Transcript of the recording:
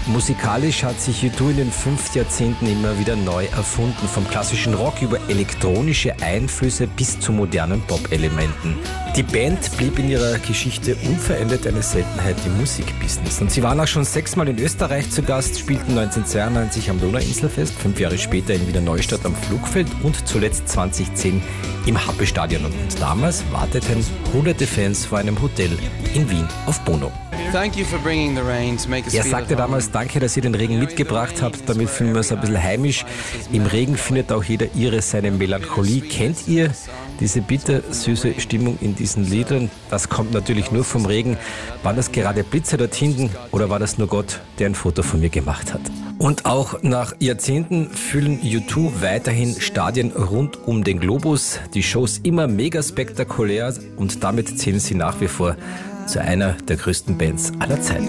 Musikalisch hat sich U2 in den 5 Jahrzehnten immer wieder neu erfunden, vom klassischen Rock über elektronische Einflüsse bis zu modernen Pop-Elementen. Die Band blieb in ihrer Geschichte unverändert eine Seltenheit im Musikbusiness. Und sie waren auch schon 6-mal in Österreich zu Gast, spielten 1992 am Donauinselfest, 5 Jahre später in Wiener Neustadt am Flugfeld und zuletzt 2010 im Happestadion. Und damals warteten hunderte Fans vor einem Hotel in Wien auf Bono. Er sagte damals, danke, dass ihr den Regen mitgebracht habt, damit fühlen wir uns ein bisschen heimisch. Im Regen findet auch jeder seine Melancholie. Kennt ihr diese bittersüße Stimmung in diesen Liedern? Das kommt natürlich nur vom Regen. Waren das gerade Blitze dort hinten oder war das nur Gott, der ein Foto von mir gemacht hat? Und auch nach Jahrzehnten füllen U2 weiterhin Stadien rund um den Globus. Die Shows immer mega spektakulär und damit zählen sie nach wie vor zu einer der größten Bands aller Zeiten.